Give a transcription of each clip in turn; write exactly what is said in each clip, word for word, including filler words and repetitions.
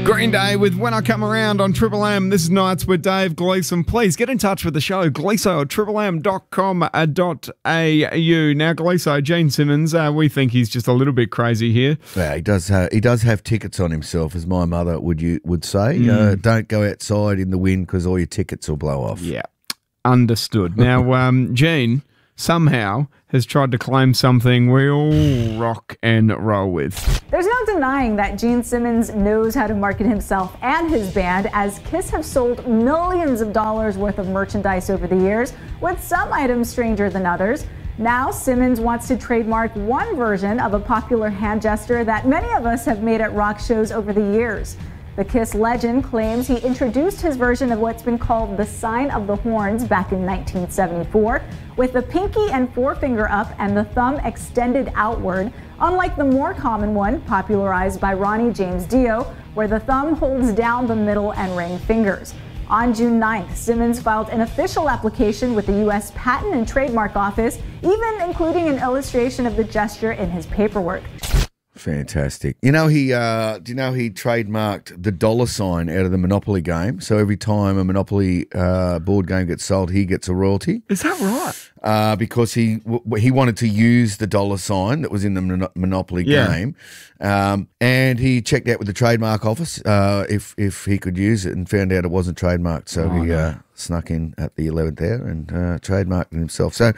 Green Day with When I Come Around on Triple M. This is Nights with Dave Gleeson. Please get in touch with the show, gleeso at triple m dot com dot a u. Now, Gleeso, Gene Simmons, uh, we think he's just a little bit crazy here. Yeah, he does have, he does have tickets on himself, as my mother would you would say. Mm. Uh, don't go outside in the wind because all your tickets will blow off. Yeah, understood. Now, um, Gene somehow has tried to claim something we all rock and roll with. There's no denying that Gene Simmons knows how to market himself and his band, as Kiss have sold millions of dollars worth of merchandise over the years, with some items stranger than others. Now Simmons wants to trademark one version of a popular hand gesture that many of us have made at rock shows over the years. The Kiss legend claims he introduced his version of what's been called the Sign of the Horns back in nineteen seventy-four, with the pinky and forefinger up and the thumb extended outward, unlike the more common one popularized by Ronnie James Dio, where the thumb holds down the middle and ring fingers. On June ninth, Simmons filed an official application with the U S Patent and Trademark Office, even including an illustration of the gesture in his paperwork. Fantastic. You know, he uh, do you know he trademarked the dollar sign out of the Monopoly game? So every time a Monopoly uh, board game gets sold, he gets a royalty. Is that right? Uh, because he w- he wanted to use the dollar sign that was in the mon- Monopoly yeah. game, um, and he checked out with the trademark office uh, if if he could use it, and found out it wasn't trademarked. So oh, he no. uh, snuck in at the eleventh hour and uh, trademarked it himself. So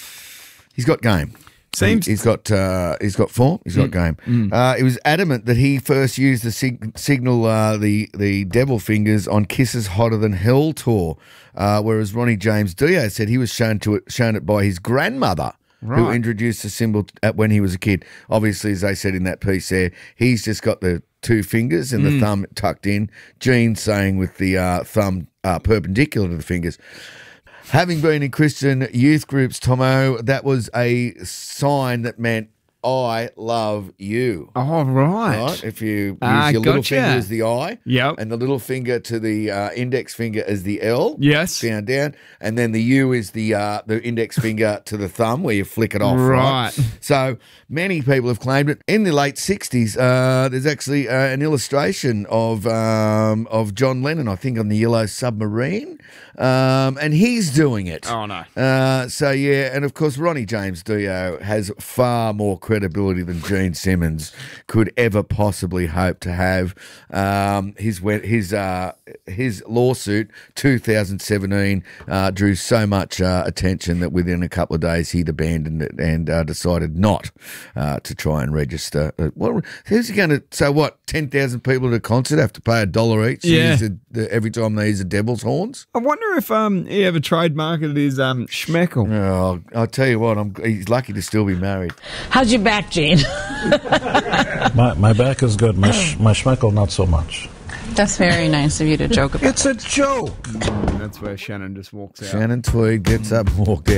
he's got game. Seems he's got uh, he's got form. He's got mm. game. Mm. Uh, he was adamant that he first used the sig- signal, uh, the the devil fingers on Kiss's Hotter Than Hell tour, uh, whereas Ronnie James Dio said he was shown to it shown it by his grandmother, right, who introduced the symbol at when he was a kid. Obviously, as they said in that piece there, he's just got the two fingers and mm. the thumb tucked in. Gene saying with the uh, thumb uh, perpendicular to the fingers. Having been in Christian youth groups, Tomo, that was a sign that meant I love you. Oh, right. right? If you use uh, your little gotcha. finger as the I, yep, and the little finger to the uh, index finger as the L, yes, down, down, and then the U is the uh, the index finger to the thumb where you flick it off, right? right? So many people have claimed it. In the late sixties, uh, there's actually uh, an illustration of um, of John Lennon, I think, on the Yellow Submarine, um, and he's doing it. Oh, no. Uh, so, yeah, and of course, Ronnie James Dio has far more credibility than Gene Simmons could ever possibly hope to have. Um, his his uh, his lawsuit, two thousand seventeen, uh, drew so much uh, attention that within a couple of days he'd abandoned it and uh, decided not uh, to try and register. Uh, what, who's he going to? So what? Ten thousand people at a concert have to pay a dollar each. Yeah. To use the, the, every time they use the devil's horns. I wonder if um he ever trademarked his um schmeckle. Oh, I'll tell you what. I'm he's lucky to still be married. How's your back, Gene? my my back is good. My sh- my schmeckle not so much. That's very nice of you to joke about. It's a joke. Mm, that's where Shannon just walks out. Shannon Tweed gets up and walks out.